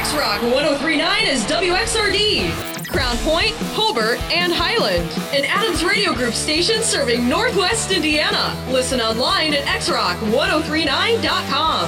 X-Rock 1039 is WXRD. Crown Point, Hobart, and Highland. An Adams Radio Group station serving Northwest Indiana. Listen online at xrock1039.com.